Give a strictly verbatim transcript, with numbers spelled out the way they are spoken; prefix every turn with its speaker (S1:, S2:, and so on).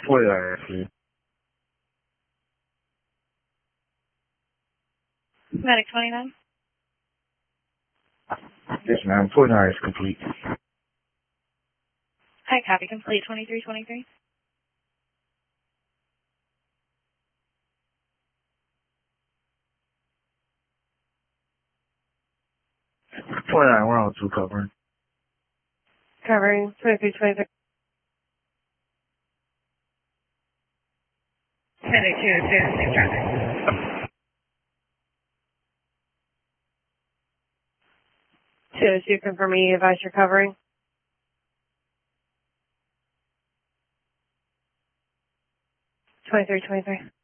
S1: forty-nine, please.
S2: Medic twenty-nine.
S1: Yes, ma'am. forty-nine is complete.
S2: Hi, copy complete twenty-three twenty-three.
S1: forty-nine, we're on two covering.
S2: Covering twenty-three twenty-three. Medic two oh two, safe traffic. two oh two, confirming you advise you're covering. twenty-three twenty-three.